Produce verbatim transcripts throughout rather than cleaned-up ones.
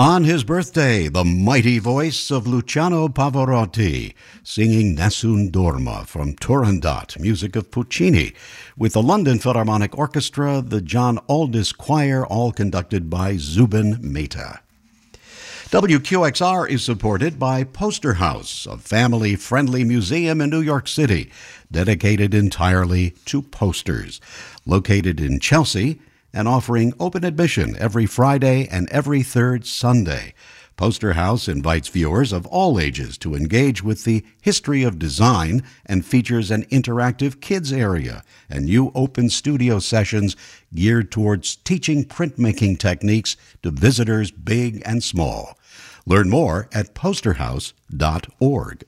On his birthday, the mighty voice of Luciano Pavarotti, singing Nessun Dorma from Turandot, music of Puccini, with the London Philharmonic Orchestra, the John Aldis Choir, all conducted by Zubin Mehta. W Q X R is supported by Poster House, a family-friendly museum in New York City, dedicated entirely to posters. Located in Chelsea, and offering open admission every Friday and every third Sunday. Poster House invites viewers of all ages to engage with the history of design and features an interactive kids area and new open studio sessions geared towards teaching printmaking techniques to visitors big and small. Learn more at poster house dot org.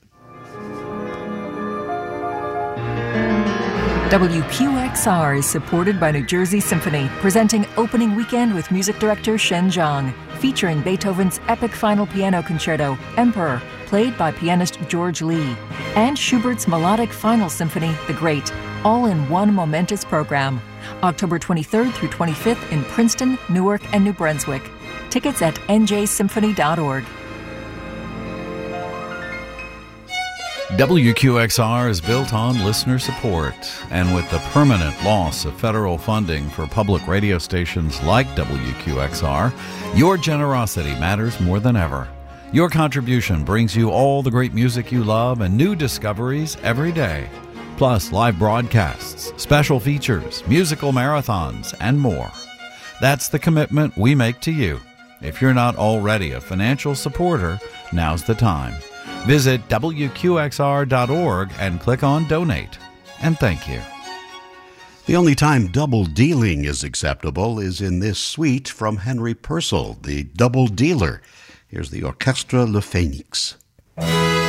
W Q X R is supported by New Jersey Symphony, presenting Opening Weekend with music director Shen Zhang, featuring Beethoven's epic final piano concerto, Emperor, played by pianist George Lee, and Schubert's melodic final symphony, The Great, all in one momentous program. October twenty-third through twenty-fifth in Princeton, Newark, and New Brunswick. Tickets at N J symphony dot org. W Q X R is built on listener support, and with the permanent loss of federal funding for public radio stations like W Q X R, your generosity matters more than ever. Your contribution brings you all the great music you love and new discoveries every day, plus live broadcasts, special features, musical marathons, and more. That's the commitment we make to you. If you're not already a financial supporter, now's the time. Visit W Q X R dot org and click on Donate. And thank you. The only time double dealing is acceptable is in this suite from Henry Purcell, the double dealer. Here's the Orchestre Le Phénix.